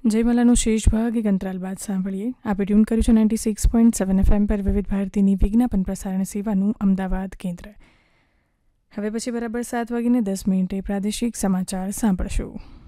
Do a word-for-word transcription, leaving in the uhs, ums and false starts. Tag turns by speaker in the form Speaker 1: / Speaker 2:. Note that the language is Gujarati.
Speaker 1: જયમલાનો શેષ ભાગ એક અંતરાલ બાદ સાંભળીએ. આપે ટ્યુન કર્યું છે ninety six point seven FM પર વિવિધ ભારતીની વિજ્ઞાપન પ્રસારણ સેવાનું અમદાવાદ કેન્દ્ર. હવે પછી બરાબર સાત વાગીને દસ મિનિટે પ્રાદેશિક સમાચાર સાંભળશો.